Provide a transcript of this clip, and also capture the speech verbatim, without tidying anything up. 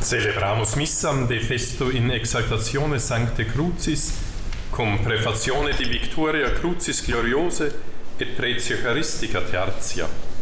Celebramus missam de festo in exaltatione Sancte Crucis, cum prefazione di victoria Crucis gloriose et pretio Eucharistica tertia.